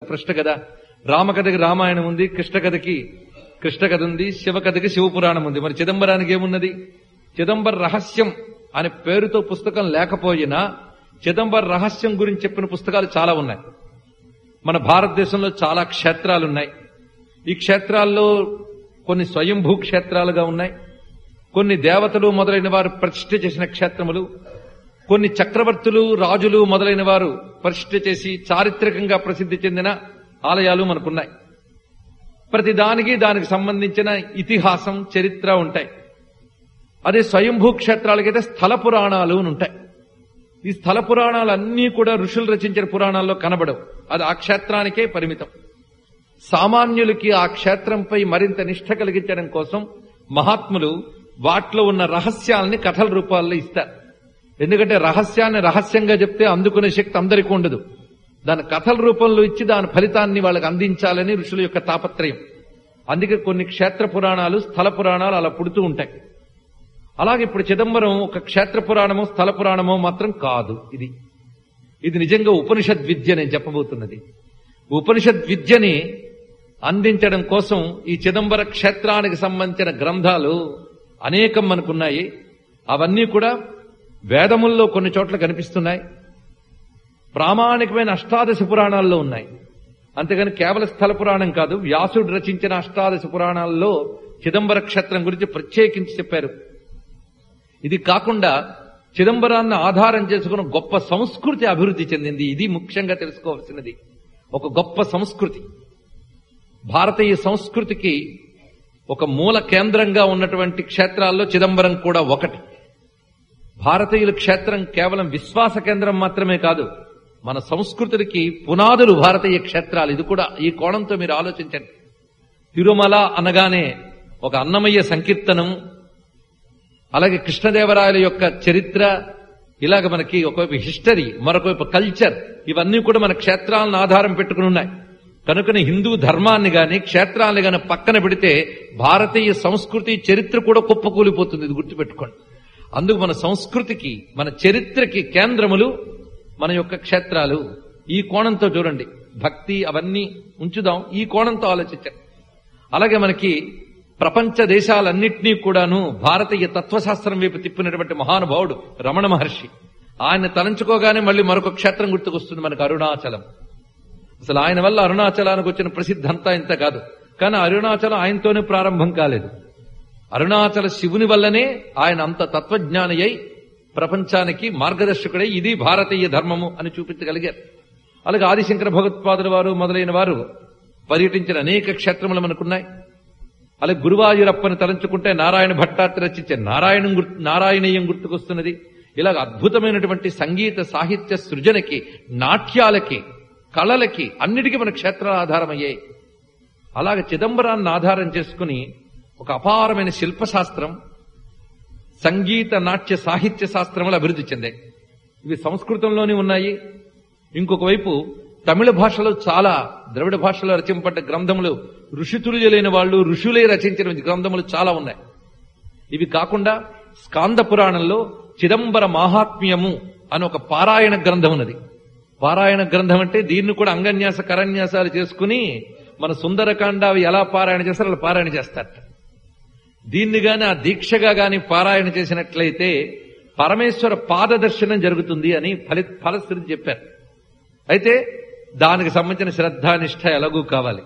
కృష్ణ కథ, రామకథకి రామాయణం ఉంది, కృష్ణ కథకి కృష్ణ కథ ఉంది, శివ కథకి శివపురాణం ఉంది. మరి చిదంబరానికి ఏమున్నది? చిదంబర రహస్యం అనే పేరుతో పుస్తకం లేకపోయినా చిదంబర రహస్యం గురించి చెప్పిన పుస్తకాలు చాలా ఉన్నాయి. మన భారతదేశంలో చాలా క్షేత్రాలున్నాయి. ఈ క్షేత్రాల్లో కొన్ని స్వయంభూ క్షేత్రాలుగా ఉన్నాయి, కొన్ని దేవతలు మొదలైన వారు ప్రతిష్ఠ చేసిన క్షేత్రములు, కొన్ని చక్రవర్తులు రాజులు మొదలైన వారు ప్రతిష్ఠ చేసి చారిత్రకంగా ప్రసిద్ధి చెందిన ఆలయాలు మనకున్నాయి. ప్రతి దానికి సంబంధించిన ఇతిహాసం చరిత్ర ఉంటాయి. అదే స్వయంభూ క్షేత్రాలకైతే స్థల పురాణాలు ఉంటాయి. ఈ స్థల పురాణాలన్నీ కూడా ఋషులు రచించిన పురాణాల్లో కనబడవు. అది ఆ క్షేత్రానికే పరిమితం. సామాన్యులకి ఆ క్షేత్రంపై మరింత నిష్ఠ కలిగించడం కోసం మహాత్ములు వాటిలో ఉన్న రహస్యాలని కథల రూపాల్లో ఇస్తారు. ఎందుకంటే రహస్యాన్ని రహస్యంగా చెప్తే అందుకునే శక్తి అందరికీ ఉండదు. దాని కథల రూపంలో ఇచ్చి దాని ఫలితాన్ని వాళ్ళకి అందించాలని ఋషుల యొక్క తాపత్రయం. అందుకే కొన్ని క్షేత్ర పురాణాలు స్థల పురాణాలు అలా పుడుతూ ఉంటాయి. అలాగే ఇప్పుడు చిదంబరం ఒక క్షేత్ర పురాణమో స్థల పురాణమో మాత్రం కాదు. ఇది నిజంగా ఉపనిషద్ విద్య నేను చెప్పబోతున్నది. ఉపనిషద్ విద్యని అందించడం కోసం ఈ చిదంబర క్షేత్రానికి సంబంధించిన గ్రంథాలు అనేకం మనకున్నాయి. అవన్నీ కూడా వేదముల్లో కొన్ని చోట్ల కనిపిస్తున్నాయి, ప్రామాణికమైన అష్టాదశ పురాణాల్లో ఉన్నాయి. అంతేగాని కేవల స్థల పురాణం కాదు. వ్యాసుడు రచించిన అష్టాదశ పురాణాల్లో చిదంబర క్షేత్రం గురించి ప్రత్యేకించి చెప్పారు. ఇది కాకుండా చిదంబరాన్ని ఆధారం చేసుకున్న గొప్ప సంస్కృతి అభివృద్ధి చెందింది. ఇది ముఖ్యంగా తెలుసుకోవాల్సినది. ఒక గొప్ప సంస్కృతి, భారతీయ సంస్కృతికి ఒక మూల కేంద్రంగా ఉన్నటువంటి క్షేత్రాల్లో చిదంబరం కూడా ఒకటి. భారతీయుల క్షేత్రం కేవలం విశ్వాస కేంద్రం మాత్రమే కాదు, మన సంస్కృతికి పునాదులు భారతీయ క్షేత్రాలు. ఇది కూడా ఈ కోణంతో మీరు ఆలోచించండి. తిరుమల అనగానే ఒక అన్నమయ్య సంకీర్తనం, అలాగే కృష్ణదేవరాయల యొక్క చరిత్ర, ఇలాగ మనకి ఒకవైపు హిస్టరీ, మరొకవైపు కల్చర్, ఇవన్నీ కూడా మన క్షేత్రాలను ఆధారం పెట్టుకుని ఉన్నాయి. కనుకనే హిందూ ధర్మాన్ని గాని క్షేత్రాలను గాని పక్కన పెడితే భారతీయ సంస్కృతి చరిత్ర కూడా కుప్పకూలిపోతుంది. ఇది గుర్తుపెట్టుకోండి. అందుకు మన సంస్కృతికి మన చరిత్రకి కేంద్రములు మన యొక్క క్షేత్రాలు. ఈ కోణంతో చూడండి. భక్తి అవన్నీ ఉంచుదాం, ఈ కోణంతో ఆలోచించండి. అలాగే మనకి ప్రపంచ దేశాలన్నింటినీ కూడాను భారతీయ తత్వశాస్త్రం వైపు తిప్పినటువంటి మహానుభావుడు రమణ మహర్షి. ఆయన తలంచుకోగానే మళ్ళీ మరొక క్షేత్రం గుర్తుకొస్తుంది మనకు, అరుణాచలం. అసలు ఆయన వల్ల అరుణాచలానికి వచ్చిన ప్రసిద్ధి అంతా ఇంత కాదు. కానీ అరుణాచలం ఆయనతోనే ప్రారంభం కాలేదు. అరుణాచల శివుని వల్లనే ఆయన అంత తత్వజ్ఞాని అయి ప్రపంచానికి మార్గదర్శకుడై ఇది భారతీయ ధర్మము అని చూపించగలిగారు. అలాగే ఆదిశంకర భగవత్పాదుల వారు మొదలైన వారు పర్యటించిన అనేక క్షేత్రములు మనకున్నాయి. అలాగే గురువాయూరప్పని తలంచుకుంటే నారాయణ భట్టాత్రి రచించే నారాయణీయం గుర్తుకొస్తున్నది. ఇలాగ అద్భుతమైనటువంటి సంగీత సాహిత్య సృజనకి, నాట్యాలకి, కళలకి అన్నిటికీ మన క్షేత్రాల ఆధారమయ్యాయి. అలాగే చిదంబరాన్ని ఆధారం చేసుకుని ఒక అపారమైన శిల్పశాస్త్రం, సంగీత నాట్య సాహిత్య శాస్త్రములు అభివృద్ధి చెందాయి. ఇవి సంస్కృతంలోనే ఉన్నాయి. ఇంకొక వైపు తమిళ భాషలో చాలా ద్రవిడ భాషలో రచింపబడ్డ గ్రంథములు, ఋషితుల్యులైన వాళ్ళు ఋషులే రచించిన గ్రంథములు చాలా ఉన్నాయి. ఇవి కాకుండా స్కాంద పురాణంలో చిదంబర మాహాత్మ్యము అని ఒక పారాయణ గ్రంథం ఉన్నది. పారాయణ గ్రంథం అంటే దీన్ని కూడా అంగన్యాస కరన్యాసాలు చేసుకుని మన సుందరకాండ అవి ఎలా పారాయణ చేస్తారో అలా పారాయణ చేస్తారట. దీన్ని గాని ఆ దీక్షగా గాని పారాయణ చేసినట్లయితే పరమేశ్వర పాదదర్శనం జరుగుతుంది అని ఫలశ్రుతి చెప్పారు. అయితే దానికి సంబంధించిన శ్రద్ధానిష్ట ఎలాగూ కావాలి.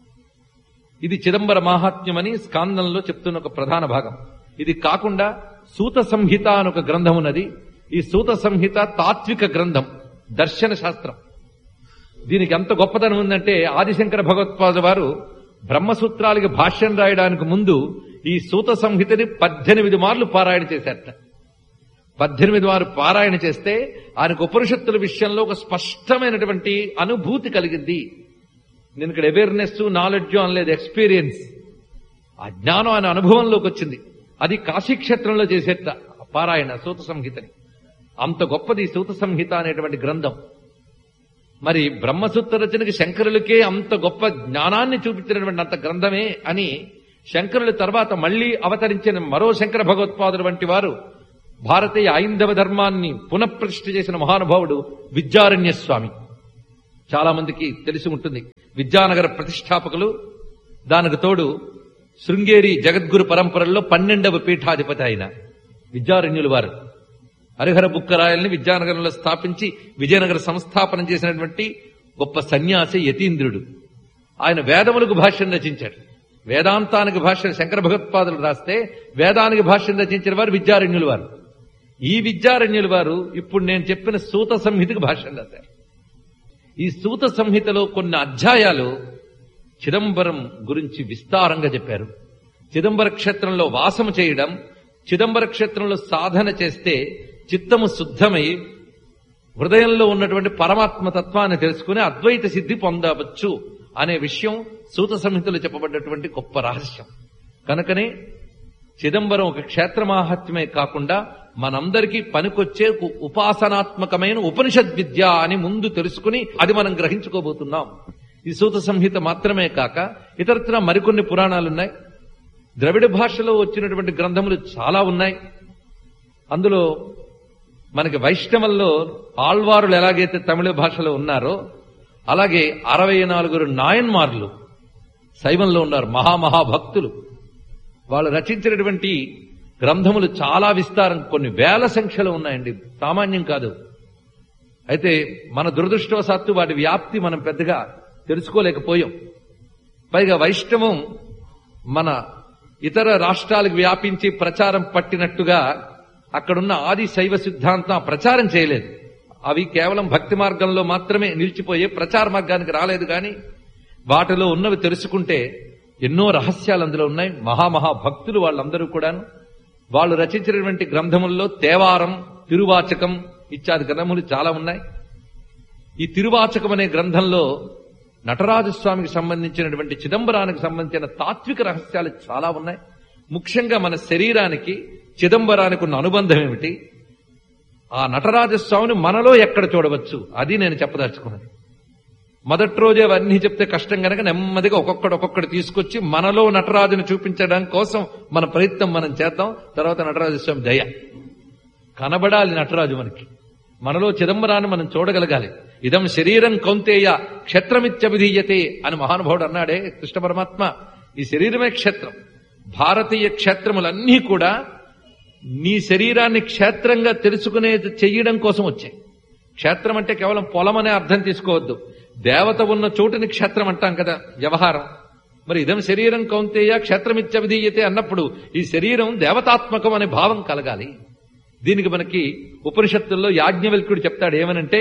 ఇది చిదంబర మాహాత్మ్యం అని స్కాందంలో చెప్తున్న ఒక ప్రధాన భాగం. ఇది కాకుండా సూత సంహిత అని ఒక గ్రంథం ఉన్నది. ఈ సూత సంహిత తాత్విక గ్రంథం, దర్శన శాస్త్రం. దీనికి ఎంత గొప్పతనం ఉందంటే ఆదిశంకర భగవత్పాద వారు బ్రహ్మసూత్రాలకి భాష్యం రాయడానికి ముందు ఈ సూత సంహితని 18 మార్లు పారాయణ చేశారట. 18 మార్లు పారాయణ చేస్తే ఆయనకు ఉపనిషత్తుల విషయంలో ఒక స్పష్టమైనటువంటి అనుభూతి కలిగింది. నేను ఇక్కడ అవేర్నెస్ నాలెడ్జ్ అనలేదు, ఎక్స్పీరియన్స్. ఆ జ్ఞానం ఆయన అనుభవంలోకి వచ్చింది. అది కాశీక్షేత్రంలో చేసేట పారాయణ సూత సంహితని. అంత గొప్పది సూత సంహిత అనేటువంటి గ్రంథం. మరి బ్రహ్మసూత్ర రచనకి శంకరులకే అంత గొప్ప జ్ఞానాన్ని చూపించినటువంటి అంత గ్రంథమే అని శంకరుల తర్వాత మళ్లీ అవతరించిన మరో శంకర భగవత్పాదులు వంటి వారు, భారతీయ ఐందవ ధర్మాన్ని పునఃప్రతిష్ఠ చేసిన మహానుభావుడు విద్యారణ్య స్వామి. చాలా మందికి తెలిసి ఉంటుంది. విద్యానగర ప్రతిష్టాపకులు, దానికి తోడు శృంగేరి జగద్గురు పరంపరల్లో 12వ పీఠాధిపతి అయిన విద్యారణ్యులు వారు హరిహర బుక్కరాయల్ని విద్యానగరంలో స్థాపించి విజయనగర సంస్థాపన చేసినటువంటి గొప్ప సన్యాసి యతీంద్రుడు. ఆయన వేదములకు భాష్యం రచించాడు. వేదాంతానికి భాష్యం శంకర భగవత్పాదులు రాస్తే వేదానికి భాష్యం రచించిన వారు విద్యారణ్యులు వారు. ఈ విద్యారణ్యులు వారు ఇప్పుడు నేను చెప్పిన సూత సంహితకు భాష్యం రాశారు. ఈ సూత సంహితలో కొన్ని అధ్యాయాలు చిదంబరం గురించి విస్తారంగా చెప్పారు. చిదంబర క్షేత్రంలో వాసము చేయడం, చిదంబర క్షేత్రంలో సాధన చేస్తే చిత్తము శుద్ధమై హృదయంలో ఉన్నటువంటి పరమాత్మ తత్వాన్ని తెలుసుకుని అద్వైత సిద్ధి పొందవచ్చు అనే విషయం సూత సంహితలో చెప్పబడ్డటువంటి గొప్ప రహస్యం. కనుకనే చిదంబరం ఒక క్షేత్ర మాహాత్మ్యమే కాకుండా మనందరికీ పనికొచ్చే ఉపాసనాత్మకమైన ఉపనిషద్ విద్య అని ముందు తెలుసుకుని అది మనం గ్రహించుకోబోతున్నాం. ఈ సూత సంహిత మాత్రమే కాక ఇతరత్ర మరికొన్ని పురాణాలున్నాయి. ద్రవిడ భాషలో వచ్చినటువంటి గ్రంథములు చాలా ఉన్నాయి. అందులో మనకి వైష్ణవంలో ఆళ్వారులు ఎలాగైతే తమిళ భాషలో ఉన్నారో అలాగే 64 నాయన్మార్లు శైవంలో ఉన్నారు, మహామహాభక్తులు. వాళ్ళు రచించినటువంటి గ్రంథములు చాలా విస్తారం, కొన్ని వేల సంఖ్యలో ఉన్నాయండి, సామాన్యం కాదు. అయితే మన దురదృష్టవశాత్తు వాటి వ్యాప్తి మనం పెద్దగా తెలుసుకోలేకపోయాం. పైగా వైష్ణవం మన ఇతర రాష్ట్రాలకు వ్యాపించి ప్రచారం పట్టినట్టుగా అక్కడున్న ఆది శైవ సిద్ధాంతం ప్రచారం చేయలేదు. అవి కేవలం భక్తి మార్గంలో మాత్రమే నిలిచిపోయే, ప్రచార మార్గానికి రాలేదు. కానీ వాటిలో ఉన్నవి తెలుసుకుంటే ఎన్నో రహస్యాలు అందులో ఉన్నాయి. మహామహాభక్తులు వాళ్ళందరూ కూడాను. వాళ్ళు రచించినటువంటి గ్రంథముల్లో తేవారం, తిరువాచకం ఇత్యాది గ్రంథములు చాలా ఉన్నాయి. ఈ తిరువాచకం అనే గ్రంథంలో నటరాజస్వామికి సంబంధించినటువంటి, చిదంబరానికి సంబంధించిన తాత్విక రహస్యాలు చాలా ఉన్నాయి. ముఖ్యంగా మన శరీరానికి చిదంబరానికి ఉన్న అనుబంధం ఏమిటి, ఆ నటరాజస్వామిని మనలో ఎక్కడ చూడవచ్చు, అది నేను చెప్పదలుచుకున్నది. మొదటి రోజే అవన్నీ చెప్తే కష్టం కనుక నెమ్మదిగా ఒక్కొక్కటి తీసుకొచ్చి మనలో నటరాజును చూపించడం కోసం మన ప్రయత్నం మనం చేద్దాం. తర్వాత నటరాజస్వామి దయ కనబడాలి. నటరాజు మనలో చిదంబరాన్ని మనం చూడగలగాలి. ఇదం శరీరం కౌంతేయ క్షేత్రమిత్యభిధీయతే అని మహానుభావుడు అన్నాడే కృష్ణ పరమాత్మ. ఈ శరీరమే క్షేత్రం. భారతీయ క్షేత్రములన్నీ కూడా నీ శరీరాన్ని క్షేత్రంగా తెలుసుకునేది చెయ్యడం కోసం వచ్చాయి. క్షేత్రం అంటే కేవలం పొలం అనే అర్థం తీసుకోవద్దు. దేవత ఉన్న చోటుని క్షేత్రం అంటాం కదా వ్యవహారం. మరి ఇదం శరీరం కౌంతేయ క్షేత్రమిత్యభిధీయతే అన్నప్పుడు ఈ శరీరం దేవతాత్మకం అనే భావం కలగాలి. దీనికి మనకి ఉపనిషత్తుల్లో యాజ్ఞవల్క్యుడు చెప్తాడు ఏమనంటే,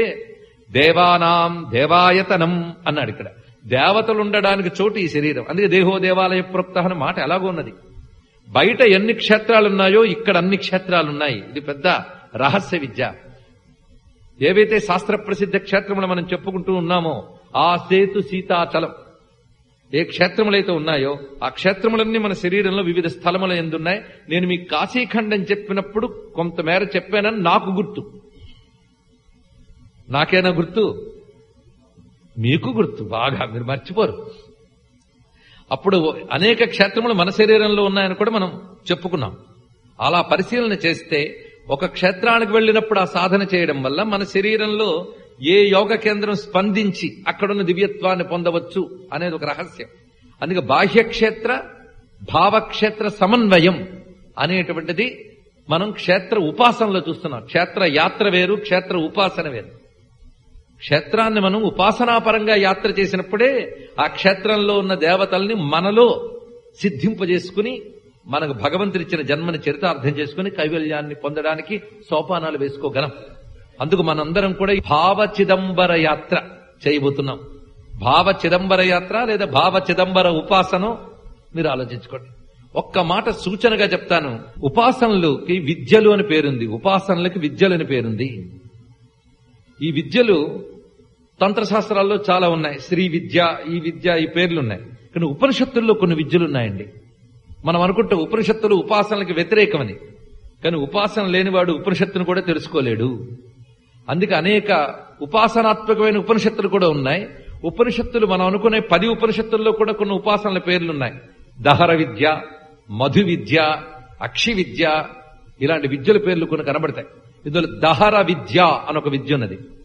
దేవానాం దేవాయతనం అన్నాడు. ఇక్కడ దేవతలుండడానికి చోటు ఈ శరీరం. అందుకే దేహో దేవాలయ ప్రోక్త అనే మాట ఎలాగో ఉన్నది. బయట ఎన్ని క్షేత్రాలున్నాయో ఇక్కడ అన్ని క్షేత్రాలున్నాయి. ఇది పెద్ద రహస్య విద్య. ఏవైతే శాస్త్ర ప్రసిద్ధ క్షేత్రములు మనం చెప్పుకుంటూ ఉన్నామో, ఆ సేతు సీతాచలం, ఏ క్షేత్రములైతే ఉన్నాయో ఆ క్షేత్రములన్నీ మన శరీరంలో వివిధ స్థలముల ఎందున్నాయి. నేను మీకు కాశీఖండం చెప్పినప్పుడు కొంతమేర చెప్పానని నాకు గుర్తు. నాకేనా గుర్తు? మీకు గుర్తు బాగా, మీరు మర్చిపోరు. అప్పుడు అనేక క్షేత్రములు మన శరీరంలో ఉన్నాయని కూడా మనం చెప్పుకున్నాం. అలా పరిశీలన చేస్తే ఒక క్షేత్రానికి వెళ్ళినప్పుడు ఆ సాధన చేయడం వల్ల మన శరీరంలో ఏ యోగ కేంద్రం స్పందించి అక్కడున్న దివ్యత్వాన్ని పొందవచ్చు అనేది ఒక రహస్యం. అందుకే బాహ్యక్షేత్ర భావక్షేత్ర సమన్వయం అనేటువంటిది మనం క్షేత్ర ఉపాసనలో చూస్తున్నాం. క్షేత్ర యాత్ర వేరు, క్షేత్ర ఉపాసన వేరు. క్షేత్రాన్ని మనం ఉపాసనాపరంగా యాత్ర చేసినప్పుడే ఆ క్షేత్రంలో ఉన్న దేవతల్ని మనలో సిద్ధింపజేసుకుని మనకు భగవంతుడిచ్చిన జన్మని చరితార్థం చేసుకుని కైవల్యాన్ని పొందడానికి సోపానాలు వేసుకోగలం. అందుకు మనందరం కూడా భావ చిదంబర యాత్ర చేయబోతున్నాం. భావ చిదంబర యాత్ర లేదా భావ చిదంబర ఉపాసన మీరు ఆలోచించుకోండి. ఒక్క మాట సూచనగా చెప్తాను. ఉపాసనలకి విద్యలు అని పేరుంది, ఉపాసనలకి విద్యలు అని పేరుంది. ఈ విద్యలు తంత్రశాస్త్రాల్లో చాలా ఉన్నాయి. శ్రీ విద్య, ఈ విద్య, ఈ పేర్లున్నాయి. కానీ ఉపనిషత్తుల్లో కొన్ని విద్యలున్నాయండి. మనం అనుకుంటే ఉపనిషత్తులు ఉపాసనలకు వ్యతిరేకమని, కానీ ఉపాసన లేనివాడు ఉపనిషత్తును కూడా తెలుసుకోలేడు. అందుకే అనేక ఉపాసనాత్మకమైన ఉపనిషత్తులు కూడా ఉన్నాయి. ఉపనిషత్తులు మనం అనుకునే 10 ఉపనిషత్తుల్లో కూడా కొన్ని ఉపాసనల పేర్లున్నాయి. దహర విద్య, మధు విద్య, అక్షి విద్య, ఇలాంటి విద్యల పేర్లు కొన్ని కనబడతాయి. ఇందులో దహర విద్య అని ఒక విద్య ఉన్నది.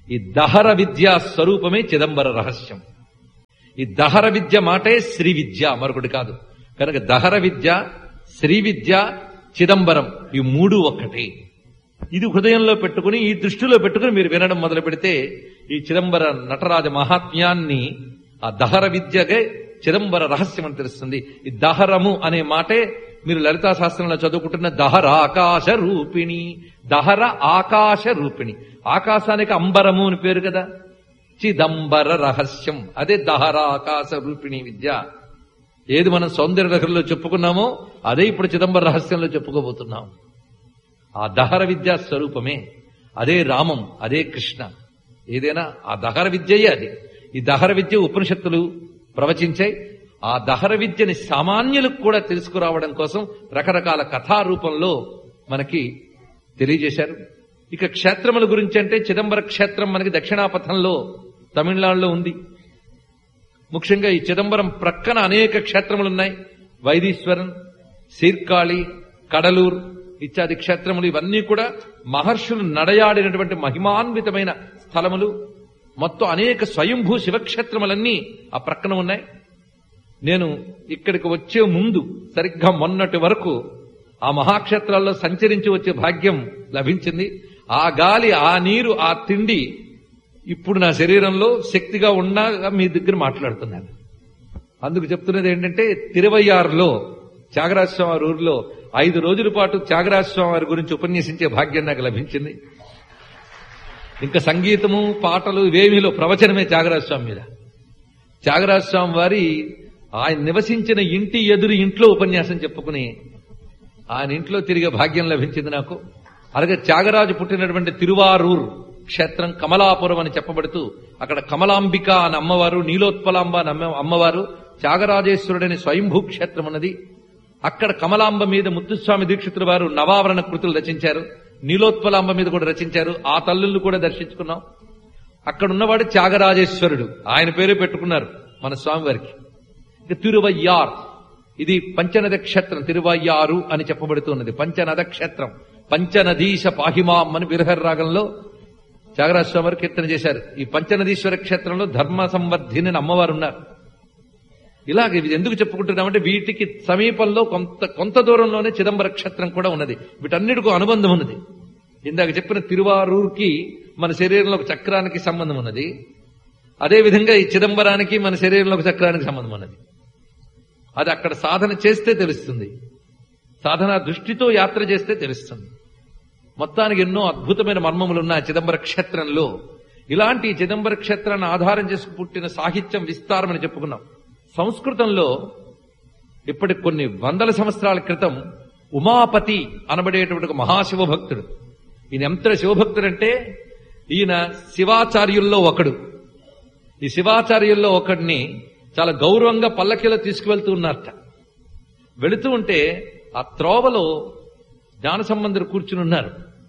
ఈ దహర విద్యా స్వరూపమే చిదంబర రహస్యం. ఈ దహర విద్య మాటే శ్రీ విద్య, మరొకటి కాదు. కనుక దహర విద్య, శ్రీ విద్య, చిదంబరం ఈ మూడు ఒక్కటే. ఇది హృదయంలో పెట్టుకుని, ఈ దృష్టిలో పెట్టుకుని మీరు వినడం మొదలు పెడితే ఈ చిదంబర నటరాజ మహాత్మ్యాన్ని, ఆ దహర విద్యకే చిదంబర రహస్యం అని తెలుస్తుంది. ఈ దహరము అనే మాటే మీరు లలితా శాస్త్రంలో చదువుకుంటున్న దహర ఆకాశ రూపిణి. దహర ఆకాశ రూపిణి, ఆకాశానికి అంబరము అని పేరు కదా. చిదంబర రహస్యం అదే దహర ఆకాశ రూపిణి విద్య. ఏది మనం సౌందర్య లహరిలో చెప్పుకున్నామో అదే ఇప్పుడు చిదంబర రహస్యంలో చెప్పుకోబోతున్నాం. ఆ దహర విద్యా స్వరూపమే, అదే రామం, అదే కృష్ణ. ఏదైనా ఆ దహర విద్యయే అది. ఈ దహర విద్య ఉపనిషత్తులు ప్రవచించాయి. ఆ దహర విద్యని సామాన్యులకు కూడా తెలుసుకురావడం కోసం రకరకాల కథారూపంలో మనకి తెలియజేశారు. ఇక క్షేత్రముల గురించి అంటే చిదంబర క్షేత్రం మనకి దక్షిణాపథంలో తమిళనాడులో ఉంది. ముఖ్యంగా ఈ చిదంబరం ప్రక్కన అనేక క్షేత్రములున్నాయి. వైదీశ్వరన్, సీర్కాళి, కడలూర్ ఇత్యాది క్షేత్రములు. ఇవన్నీ కూడా మహర్షులు నడయాడినటువంటి మహిమాన్వితమైన స్థలములు. మొత్తం అనేక స్వయంభూ శివక్షేత్రములన్నీ ఆ ప్రక్కన ఉన్నాయి. నేను ఇక్కడికి వచ్చే ముందు సరిగ్గా మొన్నటి వరకు ఆ మహాక్షేత్రాల్లో సంచరించి వచ్చే భాగ్యం లభించింది. ఆ గాలి, ఆ నీరు, ఆ తిండి ఇప్పుడు నా శరీరంలో శక్తిగా ఉన్నా మీ దగ్గర మాట్లాడుతున్నాను. అందుకు చెప్తున్నది ఏంటంటే, తిరువయ్యారులో త్యాగరాజస్వామి వారి ఊరిలో 5 రోజుల పాటు త్యాగరాజస్వామి వారి గురించి ఉపన్యసించే భాగ్యం నాకు లభించింది. ఇంకా సంగీతము, పాటలు ఇవేమీలో ప్రవచనమే త్యాగరాజస్వామి మీద. త్యాగరాజస్వామి వారి ఆయన నివసించిన ఇంటి ఎదురు ఇంట్లో ఉపన్యాసం చెప్పుకుని ఆయన ఇంట్లో తిరిగే భాగ్యం లభించింది నాకు. అలాగే త్యాగరాజు పుట్టినటువంటి తిరువారూర్ క్షేత్రం కమలాపురం అని చెప్పబడుతూ అక్కడ కమలాంబిక అని అమ్మవారు, నీలోత్పలాంబ అని అమ్మవారు, త్యాగరాజేశ్వరుడని స్వయంభూ క్షేత్రం ఉన్నది. అక్కడ కమలాంబ మీద ముత్తుస్వామి దీక్షితుల వారు నవావరణ కృతులు రచించారు. నీలోత్పలాంబ మీద కూడా రచించారు. ఆ తల్లులను కూడా దర్శించుకున్నాం. అక్కడున్నవాడు త్యాగరాజేశ్వరుడు, ఆయన పేరే పెట్టుకున్నారు మన స్వామివారికి. తిరువయ్యార్ ఇది పంచనద క్షేత్రం, తిరువయ్యారు అని చెప్పబడుతున్నది. పంచనద క్షేత్రం, పంచనదీశ పాహిమాం అని బిరహర్ రాగంలో త్యాగరాజస్వామి వారు కీర్తన చేశారు. ఈ పంచనదీశ్వర క్షేత్రంలో ధర్మ సంవర్ధిని అమ్మవారు ఉన్నారు. ఇలాగ ఇవి ఎందుకు చెప్పుకుంటున్నామంటే వీటికి సమీపంలో కొంత దూరంలోనే చిదంబర క్షేత్రం కూడా ఉన్నది. వీటన్నిటికీ అనుబంధం ఉన్నది. ఇందాక చెప్పిన తిరువారూర్కి మన శరీరంలో ఒక చక్రానికి సంబంధం ఉన్నది. అదేవిధంగా ఈ చిదంబరానికి మన శరీరంలో ఒక చక్రానికి సంబంధం ఉన్నది. అది అక్కడ సాధన చేస్తే తెలుస్తుంది, సాధనా దృష్టితో యాత్ర చేస్తే తెలుస్తుంది. మొత్తానికి ఎన్నో అద్భుతమైన మర్మములున్న చిదంబర క్షేత్రంలో ఇలాంటి చిదంబర క్షేత్రాన్ని ఆధారం చేసుకు పుట్టిన సాహిత్యం విస్తారం అని చెప్పుకున్నాం. సంస్కృతంలో ఇప్పటికి కొన్ని వందల సంవత్సరాల క్రితం ఉమాపతి అనబడేటువంటి ఒక మహాశివభక్తుడు. ఈయన ఎంత శివభక్తుడంటే ఈయన శివాచార్యుల్లో ఒకడు. ఈ శివాచార్యుల్లో ఒకడిని చాలా గౌరవంగా పల్లకీలో తీసుకువెళ్తూ ఉన్నారట. వెళుతూ ఉంటే ఆ త్రోవలో జ్ఞాన సంబంధులు కూర్చుని ఉన్నారు.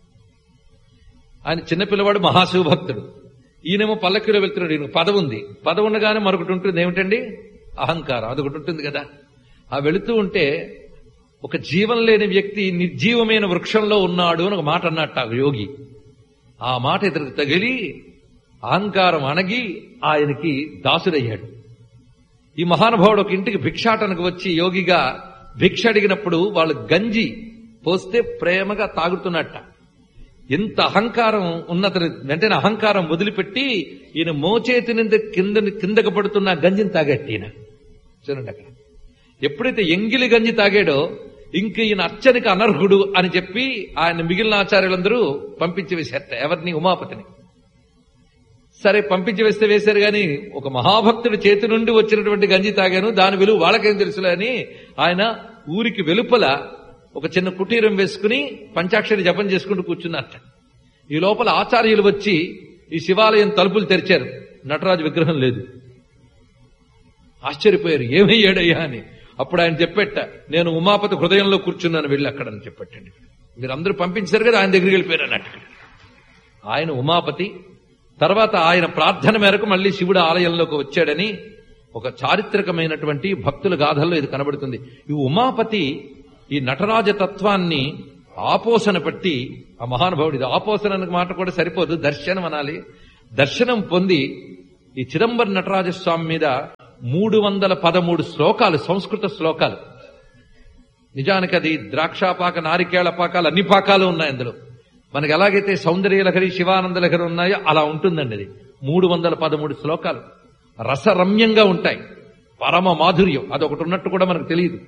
ఆయన చిన్నపిల్లవాడు, మహాశివభక్తుడు. ఈయనేమో పల్లకీలో వెళ్తున్నాడు. ఈయన పదవి ఉంది. పదవి ఉండగానే మరొకటి ఉంటుంది. ఏమిటండి? అహంకారం. అదొకటి ఉంటుంది కదా. ఆ వెళుతూ ఉంటే ఒక జీవం లేని వ్యక్తి నిర్జీవమైన వృక్షంలో ఉన్నాడు అని ఒక మాట అన్నట్టు ఆ యోగి. ఆ మాట ఇతనికి తగిలి అహంకారం అణగి ఆయనకి దాసుడయ్యాడు. ఈ మహానుభావుడు ఒక ఇంటికి భిక్షాటనకు వచ్చి యోగిగా భిక్ష అడిగినప్పుడు వాళ్ళు గంజి పోస్తే ప్రేమగా తాగుతున్నట్ట. ఎంత అహంకారం ఉన్నతను వెంటనే అహంకారం వదిలిపెట్టి ఈయన మోచేతి నుండి కిందకు పడుతున్న గంజిని తాగట్టు. ఈయన చూడండి, అక్కడ ఎప్పుడైతే ఎంగిలి గంజి తాగాడో ఇంక ఈయన అర్చనకి అనర్హుడు అని చెప్పి ఆయన మిగిలిన ఆచార్యులందరూ పంపించి వేశారట. ఎవరిని? ఉమాపతిని. సరే, పంపించి వేస్తే వేశారు గాని ఒక మహాభక్తుడి చేతి నుండి వచ్చినటువంటి గంజి తాగాను, దాని విలువ వాళ్ళకేం తెలుసులే అని ఆయన ఊరికి వెలుపల ఒక చిన్న కుటీరం వేసుకుని పంచాక్షరి జపం చేసుకుంటూ కూర్చున్నట్ట. ఈ లోపల ఆచార్యులు వచ్చి ఈ శివాలయం తలుపులు తెరిచారు. నటరాజు విగ్రహం లేదు. ఆశ్చర్యపోయారు, ఏమయ్యాడయ్యా అని. అప్పుడు ఆయన చెప్పేట, నేను ఉమాపతి హృదయంలో కూర్చున్నాను, వెళ్ళి అక్కడని చెప్పట్టండి. మీరందరూ పంపించారు కదా, ఆయన దగ్గరికి వెళ్ళిపోయారు అన్నట్టు. ఆయన ఉమాపతి. తర్వాత ఆయన ప్రార్థన మేరకు మళ్లీ శివుడు ఆలయంలోకి వచ్చాడని ఒక చారిత్రకమైనటువంటి భక్తుల గాథల్లో ఇది కనబడుతుంది. ఈ ఉమాపతి ఈ నటరాజ తత్వాన్ని ఆపోసన పట్టి, ఆ మహానుభావుడు, ఇది ఆపోసన అనే మాట కూడా సరిపోదు, దర్శనం అనాలి. దర్శనం పొంది ఈ చిదంబర నటరాజస్వామి మీద 313 శ్లోకాలు, సంస్కృత శ్లోకాలు. నిజానికి అది ద్రాక్షాపాక, నారికేళ పాకాలు, అన్ని పాకాలు ఉన్నాయి అందులో. మనకి ఎలాగైతే సౌందర్య లహరి, శివానంద లహరి ఉన్నాయో అలా ఉంటుందండి అది. 313 శ్లోకాలు రసరమ్యంగా ఉంటాయి, పరమ మాధుర్యం. అదొకటి ఉన్నట్టు కూడా మనకు తెలియదు.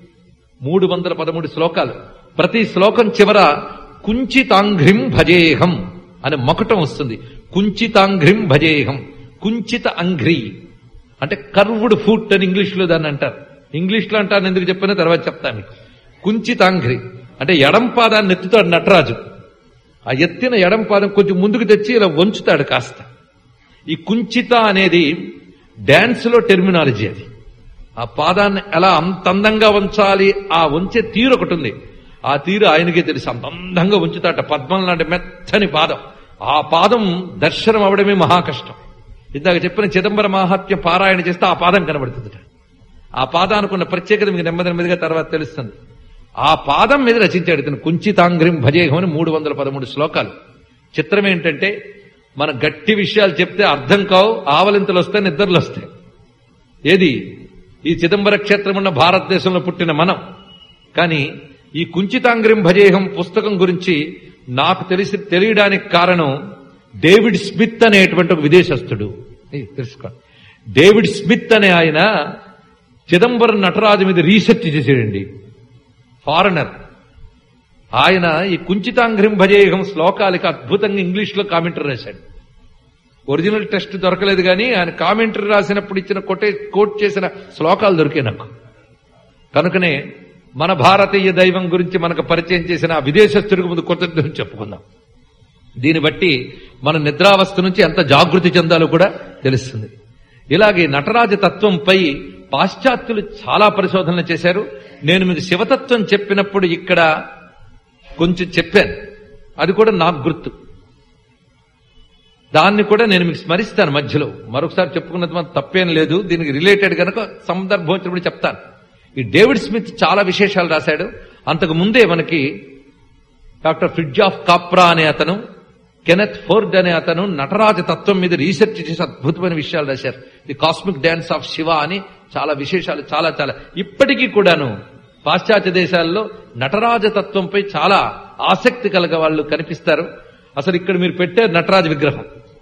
313 శ్లోకాలు. ప్రతి శ్లోకం చివర కుంచితాంఘ్రిం భజేహం అనే మకుటం వస్తుంది. కుంచితాంఘ్రిం భజేహం. కుంచిత అంఘ్రి అంటే కర్వ్డ్ ఫుట్ అని ఇంగ్లీష్లో దాన్ని అంటారు. ఇంగ్లీష్లో అంటాను ఎందుకు చెప్పినా తర్వాత చెప్తాను మీకు. కుంచితాంఘ్రి అంటే ఎడం పాదాన్ని ఎత్తుతాడు నటరాజు. ఆ ఎత్తిన ఎడం పాదం కొంచెం ముందుకు తెచ్చి ఇలా వంచుతాడు కాస్త. ఈ కుంచిత అనేది డాన్స్ లో టెర్మినాలజీ. అది ఆ పాదాన్ని ఎలా అంత అందంగా వంచాలి, ఆ వంచే తీరు ఒకటి ఉంది. ఆ తీరు ఆయనకే తెలుసు. అంత అందంగా ఉంచుతాట. పద్మం లాంటి మెత్తని పాదం. ఆ పాదం దర్శనం అవడమే మహాకష్టం. ఇందాక చెప్పిన చిదంబర మహాత్మ్య పారాయణ చేస్తే ఆ పాదం కనబడుతుంది. ఆ పాదానికి ఉన్న ప్రత్యేకత మీకు నెమ్మదిగా తర్వాత తెలుస్తుంది. ఆ పాదం మీద రచించాడు ఇతను కుంచితాంఘ్రిం భజేహం అని 313 శ్లోకాలు. చిత్రం ఏంటంటే మన గట్టి విషయాలు చెప్తే అర్థం కావు, ఆవలింతలు వస్తాయి, నిద్రలు వస్తాయి. ఏది ఈ చిదంబర క్షేత్రం ఉన్న భారతదేశంలో పుట్టిన మనం. కానీ ఈ కుంచితాంఘ్రిం భజేహం పుస్తకం గురించి నాకు తెలియడానికి కారణం డేవిడ్ స్మిత్ అనేటువంటి ఒక విదేశస్థుడు. తెలుసుకో, డేవిడ్ స్మిత్ అనే ఆయన చిదంబరం నటరాజు మీద రీసెర్చ్ చేసాడండి. ఫారినర్ ఆయన. ఈ కుంచితాంఘ్రిం భజేహం శ్లోకాలకి అద్భుతంగా ఇంగ్లీష్లో కామెంటరీ రాశాడు. ఒరిజినల్ టెక్స్ట్ దొరకలేదు కానీ ఆయన కామెంటరీ రాసినప్పుడు ఇచ్చిన కోట్ చేసిన శ్లోకాలు దొరికాయి నాకు. కనుకనే మన భారతీయ దైవం గురించి మనకు పరిచయం చేసిన ఆ విదేశస్తుడికి ముందు కృతజ్ఞతలు చెప్పుకుందాం. దీన్ని బట్టి మన నిద్రావస్థ నుంచి ఎంత జాగృతి చెందాలో కూడా తెలుస్తుంది. ఇలాగే నటరాజ తత్వంపై పాశ్చాత్యులు చాలా పరిశోధనలు చేశారు. నేను మీకు శివతత్వం చెప్పినప్పుడు ఇక్కడ కొంచెం చెప్పాను, అది కూడా నాకు గుర్తు. దాన్ని కూడా నేను మీకు స్మరిస్తాను మధ్యలో. మరొకసారి చెప్పుకున్నది మాత్రం తప్పేం లేదు. దీనికి రిలేటెడ్ కనుక సందర్భం వచ్చినప్పుడు చెప్తాను. ఈ డేవిడ్ స్మిత్ చాలా విశేషాలు రాశాడు. అంతకు ముందే మనకి డాక్టర్ ఫ్రిడ్జాఫ్ కాప్రా అనే అతను, కెనెత్ ఫోర్డ్ అనే అతను నటరాజ తత్వం మీద రీసెర్చ్ చేసి అద్భుతమైన విషయాలు రాశారు. The cosmic dance of Shiva అని చాలా విశేషాలు, చాలా చాలా. ఇప్పటికీ కూడాను పాశ్చాత్య దేశాల్లో నటరాజ తత్వంపై చాలా ఆసక్తి కలగ వాళ్ళు కనిపిస్తారు. అసలు ఇక్కడ మీరు పెట్టే నటరాజ విగ్రహం,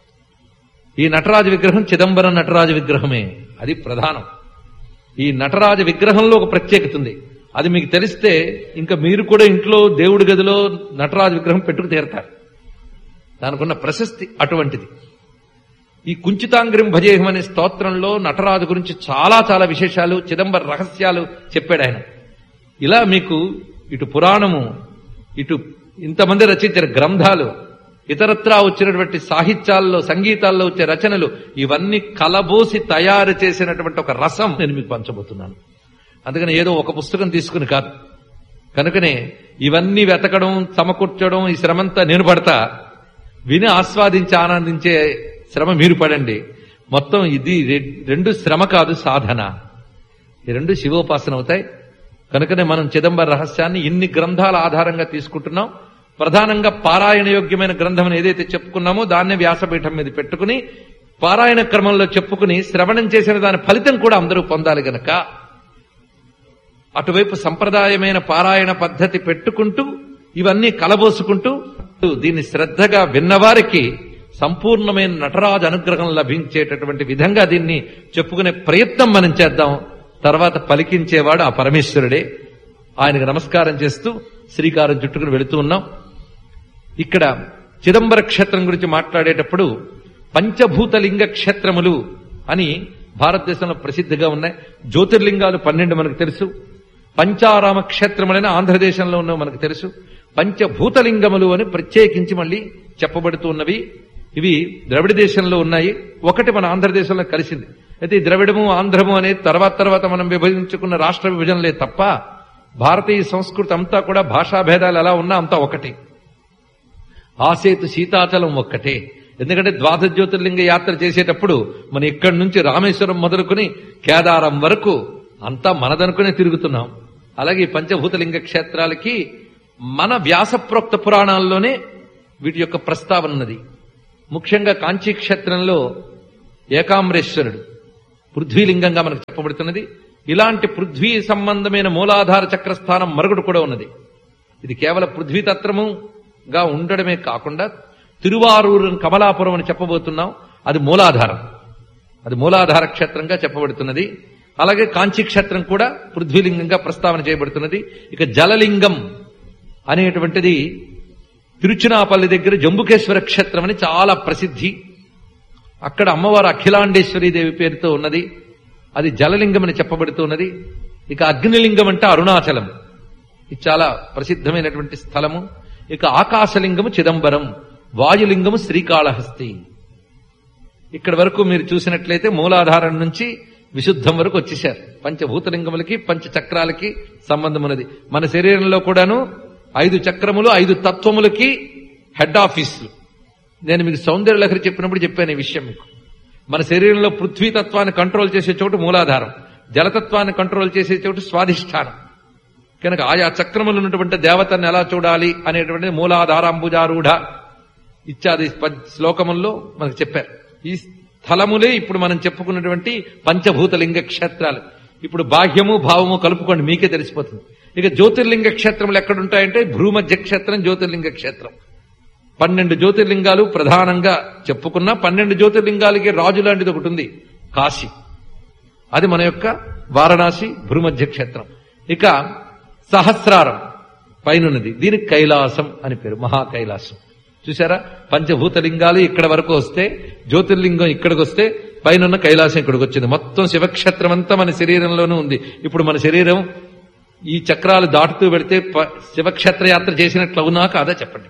ఈ నటరాజ విగ్రహం చిదంబరం నటరాజ విగ్రహమే. అది ప్రధానం. ఈ నటరాజ విగ్రహంలో ఒక ప్రత్యేకత ఉంది. అది మీకు తెలిస్తే ఇంకా మీరు కూడా ఇంట్లో దేవుడి గదిలో నటరాజ విగ్రహం పెట్టుకు తీరతారు. దానికున్న ప్రశస్తి అటువంటిది. ఈ కుంచితాంఘ్రిం భజేహం అనే స్తోత్రంలో నటరాజు గురించి చాలా చాలా విశేషాలు, చిదంబర రహస్యాలు చెప్పాడు ఆయన. ఇలా మీకు ఇటు పురాణము, ఇటు ఇంతమంది రచించిన గ్రంథాలు, ఇతరత్రా వచ్చినటువంటి సాహిత్యాల్లో, సంగీతాల్లో వచ్చే రచనలు, ఇవన్నీ కలబోసి తయారు చేసినటువంటి ఒక రసం నేను మీకు పంచబోతున్నాను. అందుకని ఏదో ఒక పుస్తకం తీసుకుని కాదు. కనుకనే ఇవన్నీ వెతకడం, సమకూర్చడం, ఈ శ్రమంతా నేను పడతా. విని ఆస్వాదించి ఆనందించే శ్రమ మీరు పడండి. మొత్తం ఇది రెండు శ్రమ కాదు, సాధన. ఈ రెండు శివోపాసన అవుతాయి. కనుకనే మనం చిదంబర రహస్యాన్ని ఇన్ని గ్రంథాల ఆధారంగా తీసుకుంటున్నాం. ప్రధానంగా పారాయణ యోగ్యమైన గ్రంథం ఏదైతే చెప్పుకున్నామో దాన్నే వ్యాసపీఠం మీద పెట్టుకుని పారాయణ క్రమంలో చెప్పుకుని శ్రవణం చేసిన దాని ఫలితం కూడా అందరూ పొందాలి గనక అటువైపు సంప్రదాయమైన పారాయణ పద్ధతి పెట్టుకుంటూ ఇవన్నీ కలబోసుకుంటూ దీన్ని శ్రద్ధగా విన్నవారికి సంపూర్ణమైన నటరాజ అనుగ్రహం లభించేటటువంటి విధంగా దీన్ని చెప్పుకునే ప్రయత్నం మనం చేద్దాం. తర్వాత పలికించేవాడు ఆ పరమేశ్వరుడే. ఆయనకు నమస్కారం చేస్తూ శ్రీకారం చుట్టుకుని వెళుతూ ఉన్నాం. ఇక్కడ చిదంబర క్షేత్రం గురించి మాట్లాడేటప్పుడు పంచభూతలింగ క్షేత్రములు అని భారతదేశంలో ప్రసిద్ధిగా ఉన్నాయి. జ్యోతిర్లింగాలు 12 మనకు తెలుసు. పంచారామ క్షేత్రములైన ఆంధ్రదేశంలో ఉన్నవి మనకు తెలుసు. పంచభూతలింగములు అని ప్రత్యేకించి మళ్ళీ చెప్పబడుతూ ఉన్నవి. ఇవి ద్రవిడ దేశంలో ఉన్నాయి. ఒకటి మన ఆంధ్రదేశంలో కలిసింది. అయితే ఈ ద్రవిడము ఆంధ్రము అనేది తర్వాత మనం విభజించుకున్న రాష్ట్ర విభజనలే తప్ప భారతీయ సంస్కృతి అంతా కూడా భాషా భేదాలు ఎలా ఉన్నా అంతా ఒకటి. ఆసేతు సీతాచలం ఒక్కటే. ఎందుకంటే ద్వాదశ జ్యోతిర్లింగ యాత్ర చేసేటప్పుడు మనం ఇక్కడి నుంచి రామేశ్వరం మొదలుకొని కేదారం వరకు అంతా మనదనుకునే తిరుగుతున్నాం. అలాగే ఈ పంచభూతలింగ క్షేత్రాలకి మన వ్యాసప్రోక్త పురాణాల్లోనే వీటి యొక్క ప్రస్తావన ఉన్నది. ముఖ్యంగా కాంచీ క్షేత్రంలో ఏకాంబరేశ్వరుడు పృథ్వీలింగంగా మనకు చెప్పబడుతున్నది. ఇలాంటి పృథ్వీ సంబంధమైన మూలాధార చక్రస్థానం మరొకటి కూడా ఉన్నది. ఇది కేవలం పృథ్వీతత్వముగా ఉండడమే కాకుండా తిరువారూరు కమలాపురం అని చెప్పబోతున్నాం. అది మూలాధారం, అది మూలాధార క్షేత్రంగా చెప్పబడుతున్నది. అలాగే కాంచీ క్షేత్రం కూడా పృథ్వీలింగంగా ప్రస్తావన చేయబడుతున్నది. ఇక జలలింగం అనేటువంటిది తిరుచునాపల్లి దగ్గర జంబుకేశ్వర క్షేత్రం అని చాలా ప్రసిద్ధి. అక్కడ అమ్మవారు అఖిలాండేశ్వరీ దేవి పేరుతో ఉన్నది. అది జలలింగం అని చెప్పబడుతున్నది. ఇక అగ్నిలింగం అంటే అరుణాచలం, ఇది చాలా ప్రసిద్ధమైనటువంటి స్థలము. ఇక ఆకాశలింగము చిదంబరం, వాయులింగము శ్రీకాళహస్తి. ఇక్కడి వరకు మీరు చూసినట్లయితే మూలాధారం నుంచి విశుద్ధం వరకు వచ్చేశారు. పంచభూతలింగములకి పంచచక్రాలకి సంబంధం ఉన్నది. మన శరీరంలో కూడాను 5 చక్రములు 5 తత్వములకి హెడ్ ఆఫీసులు. నేను మీకు సౌందర్యలహరి చెప్పినప్పుడు చెప్పాను ఈ విషయం మీకు. మన శరీరంలో పృథ్వీతత్వాన్ని కంట్రోల్ చేసే చోటు మూలాధారం, జలతత్వాన్ని కంట్రోల్ చేసే చోటు స్వాధిష్టానం. కనుక ఆయా చక్రములు ఉన్నటువంటి దేవతను ఎలా చూడాలి అనేటువంటిది మూలాధారాంబుజారూఢ ఇత్యాది శ్లోకముల్లో మనకు చెప్పారు. ఈ స్థలములే ఇప్పుడు మనం చెప్పుకున్నటువంటి పంచభూతలింగ క్షేత్రాలు. ఇప్పుడు బాహ్యము భావము కలుపుకోండి, మీకే తెలిసిపోతుంది. ఇక జ్యోతిర్లింగ క్షేత్రములు ఎక్కడుంటాయంటే భూమధ్య క్షేత్రం జ్యోతిర్లింగ క్షేత్రం. 12 జ్యోతిర్లింగాలు ప్రధానంగా చెప్పుకున్న 12 జ్యోతిర్లింగాలకి రాజు లాంటిది ఒకటి ఉంది, కాశీ. అది మన యొక్క వారణాసి భూమధ్య క్షేత్రం. ఇక సహస్రారం పైనున్నది, దీనికి కైలాసం అని పేరు, మహాకైలాసం. చూసారా, పంచభూతలింగాలు ఇక్కడ వరకు వస్తే, జ్యోతిర్లింగం ఇక్కడికి వస్తే, పైన కైలాసం ఇక్కడికి వచ్చింది. మొత్తం శివక్షేత్రం అంతా మన శరీరంలోనూ ఉంది. ఇప్పుడు మన శరీరం ఈ చక్రాలు దాటుతూ వెళితే శివక్షేత్ర యాత్ర చేసినట్లు అవునా కాదా చెప్పండి.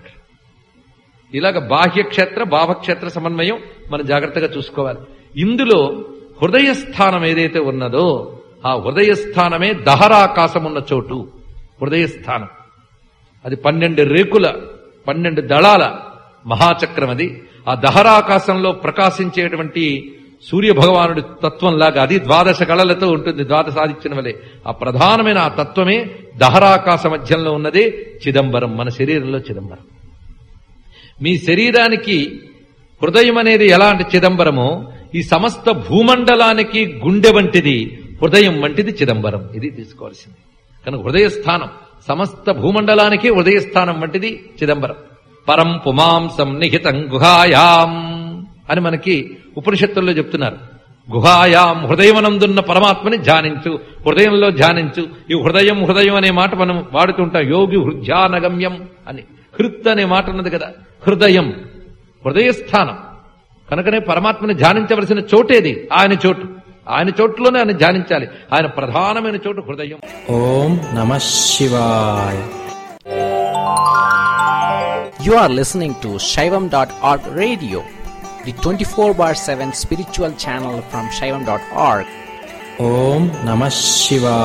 ఇలాగ బాహ్యక్షేత్ర భావక్షేత్ర సమన్వయం మనం జాగ్రత్తగా చూసుకోవాలి. ఇందులో హృదయస్థానం ఏదైతే ఉన్నదో ఆ హృదయస్థానమే దహరాకాశం ఉన్న చోటు. హృదయస్థానం అది 12 రేకుల 12 దళాల మహాచక్రం. అది ఆ దహరాకాశంలో ప్రకాశించేటువంటి సూర్య భగవానుడి తత్వంలాగా అది 12 కళలతో ఉంటుంది, ద్వాదశాదిత్యుని వలె. ఆ ప్రధానమైన ఆ తత్వమే దహరాకాశ మధ్యంలో ఉన్నదే చిదంబరం, మన శరీరంలో చిదంబరం. మీ శరీరానికి హృదయం అనేది ఎలాంటి చిదంబరమో ఈ సమస్త భూమండలానికి గుండె వంటిది, హృదయం వంటిది చిదంబరం. ఇది తీసుకోవాల్సింది. కనుక హృదయస్థానం సమస్త భూమండలానికి హృదయస్థానం వంటిది చిదంబరం. పరం పుమాంసం నిహితం గుహాయాం అని మనకి ఉపనిషత్తుల్లో చెప్తున్నారు. గుహాయాం హృదయమనందున్న పరమాత్మని ధ్యానించు, హృదయంలో ధ్యానించు. ఈ హృదయం హృదయం అనే మాట మనం వాడుతుంటాం, యోగి హృద్యానగమ్యం అని. హృత్ అనే మాట ఉన్నది కదా, హృదయం హృదయస్థానం. కనుకనే పరమాత్మని ధ్యానించవలసిన చోటేది ఆయన చోటు. ఆయన చోట్లోనే ఆయన ధ్యానించాలి. ఆయన ప్రధానమైన చోటు హృదయం. ఓం నమః శివాయ. You are listening to Shaivam.org radio, the 24/7 spiritual channel from Shaivam.org. Om Namah Shivaya.